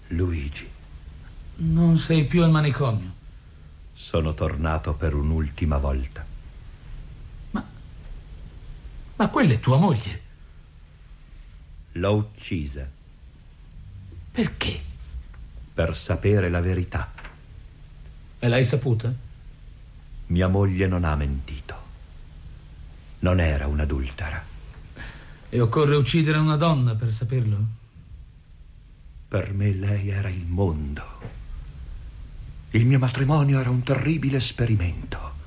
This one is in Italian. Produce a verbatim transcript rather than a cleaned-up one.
Luigi. Non sei più al manicomio? Sono tornato per un'ultima volta. Ma... Ma quella è tua moglie? L'ho uccisa. Perché? Per sapere la verità. E l'hai saputa? Mia moglie non ha mentito. Non era un'adultera. E occorre uccidere una donna per saperlo? Per me lei era il mondo. Il mio matrimonio era un terribile esperimento.